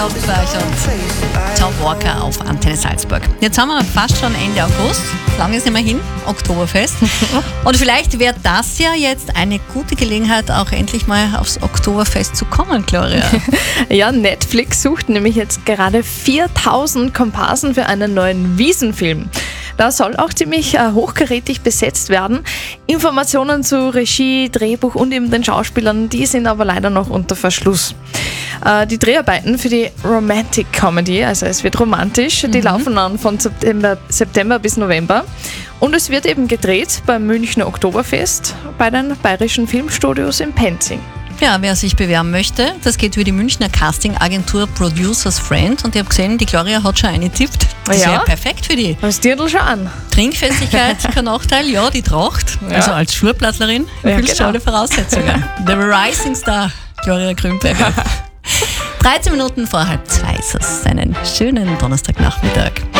Österreich und Tom Walker auf Antenne Salzburg. Jetzt haben wir fast schon Ende August, lange ist nicht mehr hin, Oktoberfest. Und vielleicht wäre das ja jetzt eine gute Gelegenheit, auch endlich mal aufs Oktoberfest zu kommen, Gloria. Ja, Netflix sucht nämlich jetzt gerade 4000 Komparsen für einen neuen Wiesenfilm. Da soll auch ziemlich hochkarätig besetzt werden. Informationen zu Regie, Drehbuch und eben den Schauspielern, die sind aber leider noch unter Verschluss. Die Dreharbeiten für die Romantic Comedy, also es wird romantisch, die laufen dann von September bis November. Und es wird eben gedreht beim Münchner Oktoberfest bei den Bayerischen Filmstudios in Penzing. Ja, wer sich bewerben möchte, das geht über die Münchner Casting-Agentur Producers Friend. Und ich habe gesehen, die Gloria hat schon eine tippt. Das Ja. wäre perfekt für die. Das Dirndl schon an. Trinkfestigkeit, kein Nachteil, ja, die Tracht. Ja. Also als Schulplatzlerin erfüllst du genau. alle Voraussetzungen. The Rising Star, Gloria Grünberger. 13 Minuten vor 1:30 ist es. Einen schönen Donnerstagnachmittag.